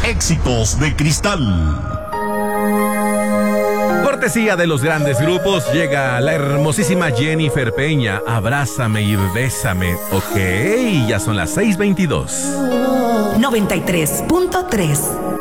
Éxitos de Cristal. Cortesía de los grandes grupos, llega la hermosísima Jennifer Peña. Abrázame y bésame. Ok, ya son las 6:22. 93.3